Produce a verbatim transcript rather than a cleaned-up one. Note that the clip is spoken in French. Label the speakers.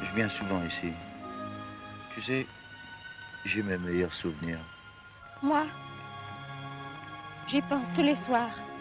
Speaker 1: Je viens souvent ici. Tu sais, j'ai mes meilleurs souvenirs.
Speaker 2: Moi, j'y pense tous les soirs.